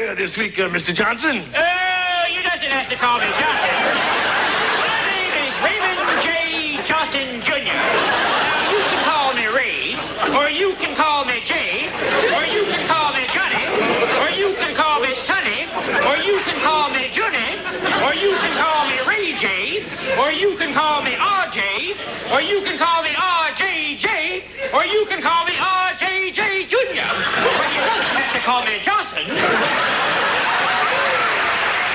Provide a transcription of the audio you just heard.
here this week, Mr. Johnson? You doesn't have to call me Johnson. My name is Raymond J. Johnson, Jr. You can call me Ray, or you can call